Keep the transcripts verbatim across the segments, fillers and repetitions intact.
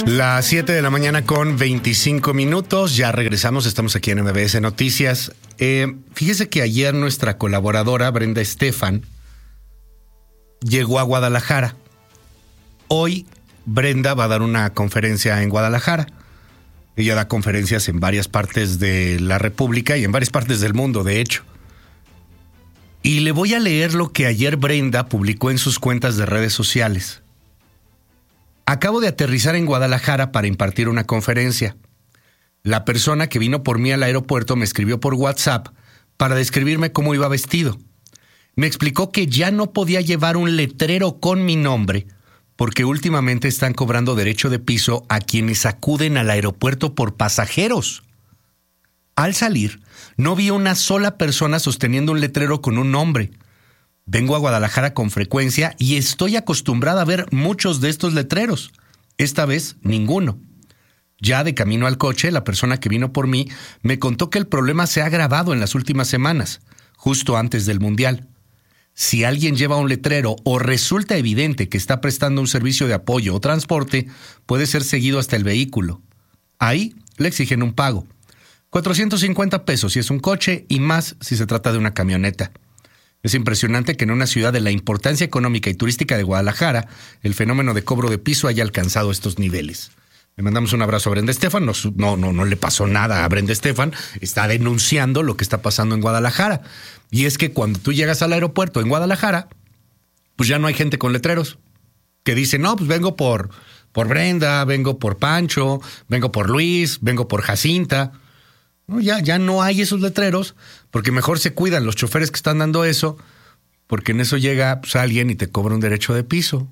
Las siete de la mañana con veinticinco minutos, ya regresamos, estamos aquí en M B S Noticias. Eh, fíjese que ayer nuestra colaboradora Brenda Estefan llegó a Guadalajara. Hoy Brenda va a dar una conferencia en Guadalajara. Ella da conferencias en varias partes de la República y en varias partes del mundo, de hecho. Y le voy a leer lo que ayer Brenda publicó en sus cuentas de redes sociales. Acabo de aterrizar en Guadalajara para impartir una conferencia. La persona que vino por mí al aeropuerto me escribió por WhatsApp para describirme cómo iba vestido. Me explicó que ya no podía llevar un letrero con mi nombre porque últimamente están cobrando derecho de piso a quienes acuden al aeropuerto por pasajeros. Al salir, no vi una sola persona sosteniendo un letrero con un nombre. Vengo a Guadalajara con frecuencia y estoy acostumbrada a ver muchos de estos letreros. Esta vez, ninguno. Ya de camino al coche, la persona que vino por mí me contó que el problema se ha agravado en las últimas semanas, justo antes del Mundial. Si alguien lleva un letrero o resulta evidente que está prestando un servicio de apoyo o transporte, puede ser seguido hasta el vehículo. Ahí le exigen un pago. cuatrocientos cincuenta pesos si es un coche y más si se trata de una camioneta. Es impresionante que en una ciudad de la importancia económica y turística de Guadalajara, el fenómeno de cobro de piso haya alcanzado estos niveles. Le mandamos un abrazo a Brenda Estefan. No, no, no, no le pasó nada a Brenda Estefan. Está denunciando lo que está pasando en Guadalajara. Y es que cuando tú llegas al aeropuerto en Guadalajara, pues ya no hay gente con letreros que dicen, no, pues vengo por, por Brenda, vengo por Pancho, vengo por Luis, vengo por Jacinta. No, ya, ya no hay esos letreros, porque mejor se cuidan los choferes que están dando eso, porque en eso llega pues, alguien y te cobra un derecho de piso.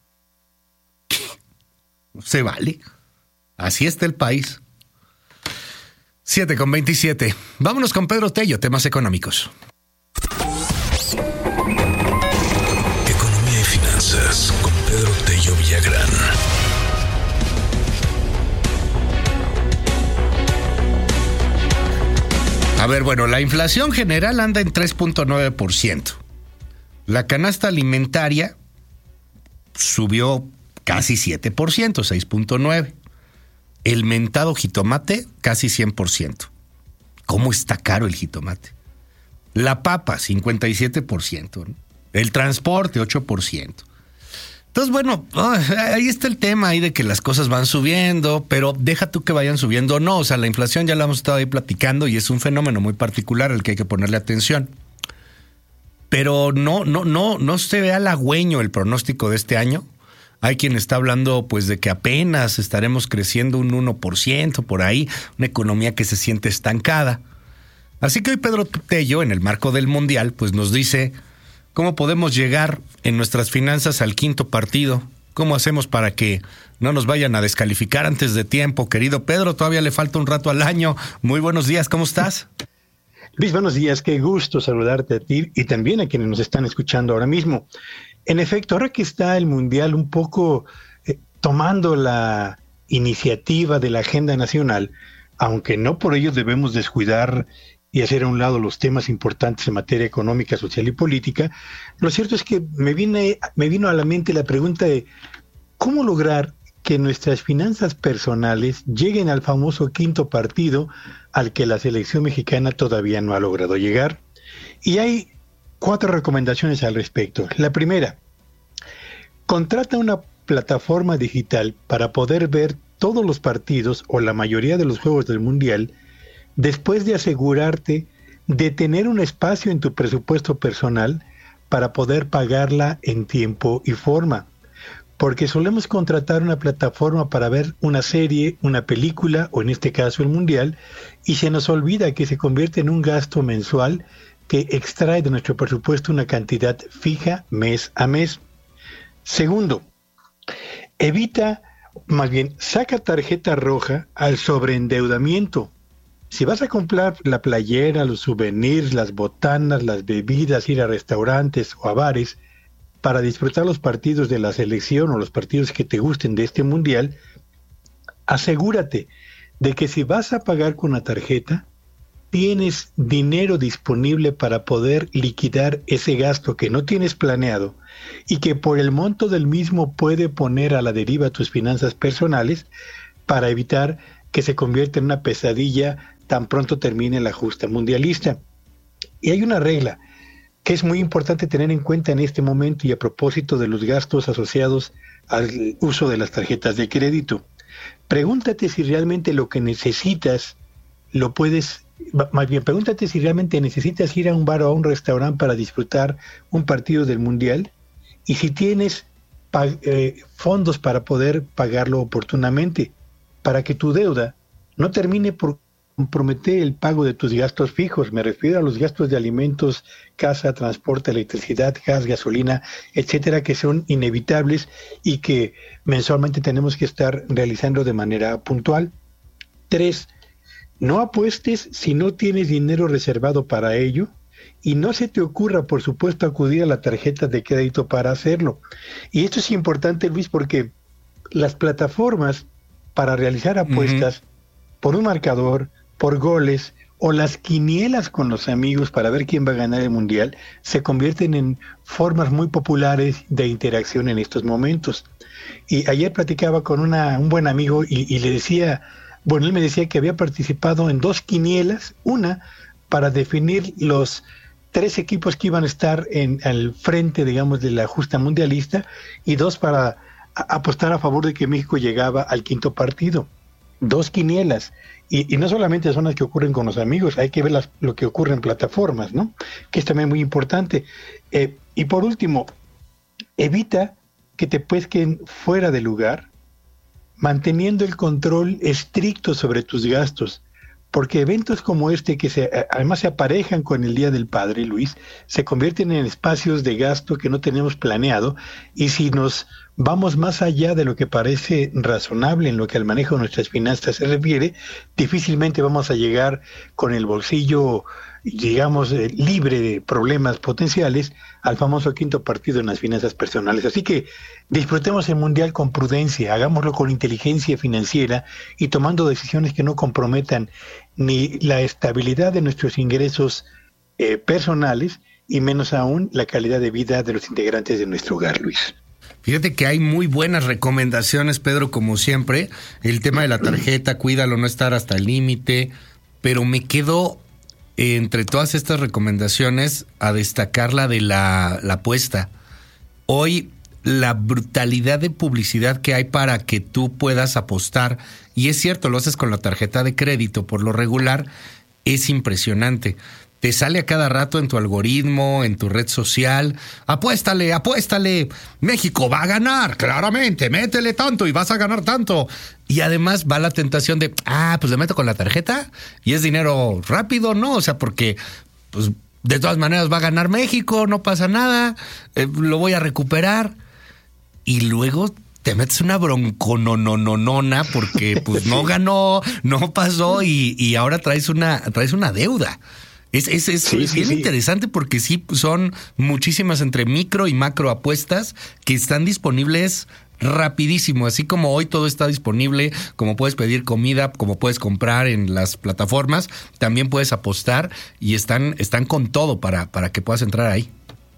No se vale. Así está el país. siete con veintisiete. Vámonos con Pedro Tello, temas económicos. Economía y finanzas con Pedro Tello Villagrán. A ver, bueno, la inflación general anda en tres punto nueve por ciento. La canasta alimentaria subió casi siete por ciento, seis punto nueve por ciento. El mentado jitomate, casi cien por ciento. ¿Cómo está caro el jitomate? La papa, cincuenta y siete por ciento. El transporte, ocho por ciento. Entonces, bueno, ahí está el tema ahí de que las cosas van subiendo, pero deja tú que vayan subiendo o no. O sea, la inflación ya la hemos estado ahí platicando y es un fenómeno muy particular al que hay que ponerle atención. Pero no, no, no, no se ve halagüeño el pronóstico de este año. Hay quien está hablando pues de que apenas estaremos creciendo un uno por ciento por ahí, una economía que se siente estancada. Así que hoy Pedro Tello, en el marco del Mundial, pues nos dice cómo podemos llegar en nuestras finanzas al quinto partido. ¿Cómo hacemos para que no nos vayan a descalificar antes de tiempo? Querido Pedro, todavía le falta un rato al año. Muy buenos días, ¿cómo estás? Luis, buenos días, qué gusto saludarte a ti y también a quienes nos están escuchando ahora mismo. En efecto, ahora que está el Mundial un poco eh, tomando la iniciativa de la agenda nacional, aunque no por ello debemos descuidar y hacer a un lado los temas importantes en materia económica, social y política, lo cierto es que me, viene, me vino a la mente la pregunta de cómo lograr que nuestras finanzas personales lleguen al famoso quinto partido al que la selección mexicana todavía no ha logrado llegar. Y hay cuatro recomendaciones al respecto. La primera, contrata una plataforma digital para poder ver todos los partidos o la mayoría de los juegos del Mundial después de asegurarte de tener un espacio en tu presupuesto personal para poder pagarla en tiempo y forma. Porque solemos contratar una plataforma para ver una serie, una película o en este caso el Mundial y se nos olvida que se convierte en un gasto mensual que extrae de nuestro presupuesto una cantidad fija mes a mes. Segundo, evita, más bien, saca tarjeta roja al sobreendeudamiento. Si vas a comprar la playera, los souvenirs, las botanas, las bebidas, ir a restaurantes o a bares para disfrutar los partidos de la selección o los partidos que te gusten de este mundial, asegúrate de que si vas a pagar con una tarjeta, tienes dinero disponible para poder liquidar ese gasto que no tienes planeado y que por el monto del mismo puede poner a la deriva tus finanzas personales para evitar que se convierta en una pesadilla tan pronto termine la justa mundialista. Y hay una regla que es muy importante tener en cuenta en este momento y a propósito de los gastos asociados al uso de las tarjetas de crédito. Pregúntate si realmente lo que necesitas lo puedes, más bien pregúntate si realmente necesitas ir a un bar o a un restaurante para disfrutar un partido del Mundial y si tienes eh, fondos para poder pagarlo oportunamente, para que tu deuda no termine por comprometer el pago de tus gastos fijos. Me refiero a los gastos de alimentos, casa, transporte, electricidad, gas, gasolina, etcétera, que son inevitables y que mensualmente tenemos que estar realizando de manera puntual. Tres, no apuestes si no tienes dinero reservado para ello y no se te ocurra, por supuesto, acudir a la tarjeta de crédito para hacerlo. Y esto es importante, Luis, porque las plataformas para realizar apuestas uh-huh. por un marcador, por goles o las quinielas con los amigos para ver quién va a ganar el Mundial se convierten en formas muy populares de interacción en estos momentos. Y ayer platicaba con una, un buen amigo y, y le decía, bueno, él me decía que había participado en dos quinielas, una para definir los tres equipos que iban a estar en al frente, digamos, de la justa mundialista y dos para a, apostar a favor de que México llegaba al quinto partido. Dos quinielas. Y, y no solamente son las que ocurren con los amigos, hay que ver las, lo que ocurre en plataformas, ¿no? Que es también muy importante. Eh, y por último, evita que te pesquen fuera de lugar, manteniendo el control estricto sobre tus gastos, porque eventos como este, que se, además se aparejan con el Día del Padre, Luis, se convierten en espacios de gasto que no tenemos planeado, y si nos vamos más allá de lo que parece razonable en lo que al manejo de nuestras finanzas se refiere, difícilmente vamos a llegar con el bolsillo, digamos, eh, libre de problemas potenciales al famoso quinto partido en las finanzas personales. Así que disfrutemos el Mundial con prudencia, hagámoslo con inteligencia financiera y tomando decisiones que no comprometan ni la estabilidad de nuestros ingresos eh, personales y menos aún la calidad de vida de los integrantes de nuestro hogar, Luis. Fíjate que hay muy buenas recomendaciones, Pedro, como siempre. El tema de la tarjeta, cuídalo, no estar hasta el límite. Pero me quedo, eh, entre todas estas recomendaciones, a destacar la de la, la apuesta. Hoy, la brutalidad de publicidad que hay para que tú puedas apostar, y es cierto, lo haces con la tarjeta de crédito por lo regular, es impresionante. Te sale a cada rato en tu algoritmo, en tu red social, apuéstale, apuéstale, México va a ganar, claramente, métele tanto y vas a ganar tanto. Y además va la tentación de, ah, pues le meto con la tarjeta y es dinero rápido, ¿no? O sea, porque pues de todas maneras va a ganar México, no pasa nada, eh, lo voy a recuperar. Y luego te metes una bronconononona porque pues no ganó, no pasó y, y ahora traes una, traes una deuda. Es, es, es, sí, es bien sí, interesante sí. porque sí son muchísimas entre micro y macro apuestas que están disponibles rapidísimo, así como hoy todo está disponible, como puedes pedir comida, como puedes comprar en las plataformas, también puedes apostar y están, están con todo para, para que puedas entrar ahí.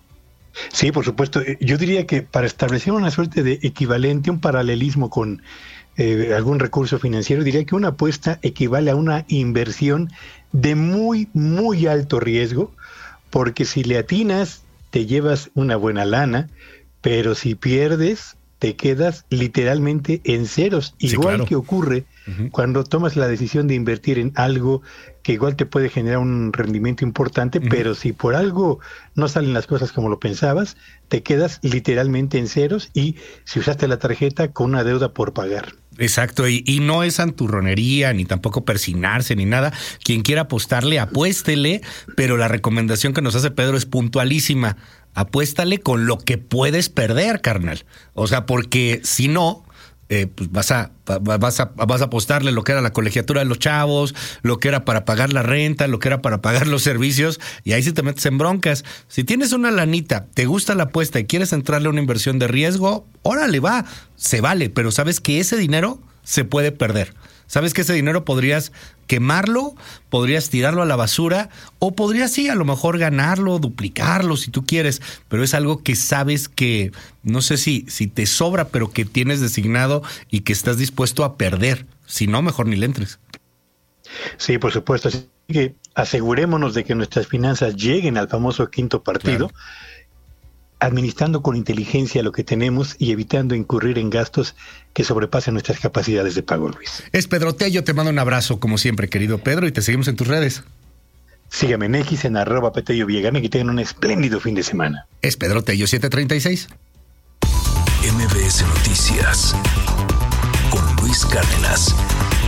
Sí, por supuesto. Yo diría que para establecer una suerte de equivalente, un paralelismo con eh, algún recurso financiero, diría que una apuesta equivale a una inversión de muy, muy alto riesgo, porque si le atinas, te llevas una buena lana, pero si pierdes, te quedas literalmente en ceros. Sí, igual claro. que ocurre uh-huh. cuando tomas la decisión de invertir en algo que igual te puede generar un rendimiento importante, uh-huh. pero si por algo no salen las cosas como lo pensabas, te quedas literalmente en ceros y si usaste la tarjeta con una deuda por pagar. Exacto, y, y no es santurronería, ni tampoco persignarse, ni nada. Quien quiera apostarle, apuéstele, pero la recomendación que nos hace Pedro es puntualísima. Apuéstale con lo que puedes perder, carnal. O sea, porque si no, eh, pues vas a, vas a vas a apostarle lo que era la colegiatura de los chavos, lo que era para pagar la renta, lo que era para pagar los servicios, y ahí sí te metes en broncas. Si tienes una lanita, te gusta la apuesta y quieres entrarle a una inversión de riesgo, órale, va, se vale, pero sabes que ese dinero se puede perder. Sabes que ese dinero podrías quemarlo, podrías tirarlo a la basura o podrías sí, a lo mejor ganarlo, duplicarlo si tú quieres, pero es algo que sabes que, no sé si, si te sobra, pero que tienes designado y que estás dispuesto a perder. Si no, mejor ni le entres. Sí, por supuesto. Así que asegurémonos de que nuestras finanzas lleguen al famoso quinto partido, claro, administrando con inteligencia lo que tenemos y evitando incurrir en gastos que sobrepasen nuestras capacidades de pago, Luis. Es Pedro Tello, te mando un abrazo como siempre, querido Pedro, y te seguimos en tus redes. Sígame en X en arroba Petello Villagrán y que tengan un espléndido fin de semana. Es Pedro Tello siete treinta y seis. M B S Noticias con Luis Cárdenas.